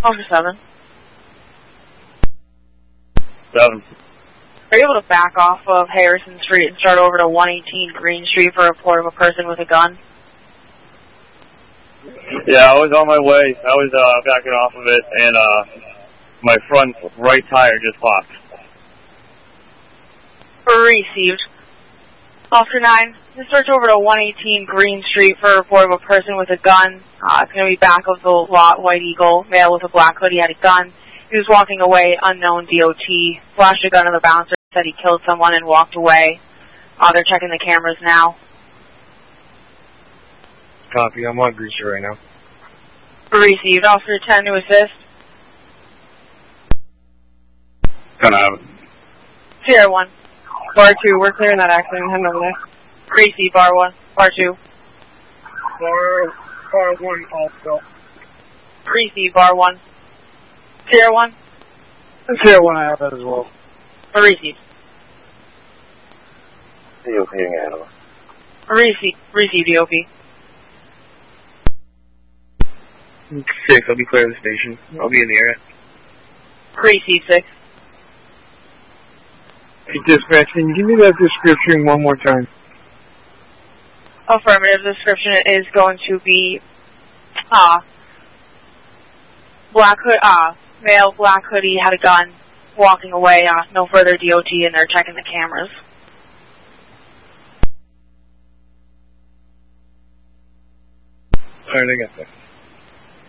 Officer 7. 7. Are you able to back off of Harrison Street and start over to 118 Green Street for a report of a person with a gun? Yeah, I was on my way. I was backing off of it, and my front right tire just popped. Received. Officer 9, just search over to 118 Green Street for a report of a person with a gun. It's going to be back of the lot, White Eagle, male with a black hoodie, had a gun. He was walking away, unknown DOT, flashed a gun at the bouncer, said he killed someone and walked away. They're checking the cameras now. Copy, I'm on Green Street right now. Received. Officer 10 to assist. Gonna have it. Sierra 1. Bar 2, we're clearing that accident. Heading over there. Received. Bar 1. Bar 2. Bar 1 also. Received. Bar 1. Sierra 1. Sierra 1, I have that as well. Received. DOP getting ahead of us. Received. DOP. 6, I'll be clear of the station. I'll be in the area. Received. 6. Hey, dispatch, can you give me that description one more time? Affirmative. Description is going to be black hood, male, black hoodie, had a gun, walking away, no further DOT, and they're checking the cameras. Alright, I got that.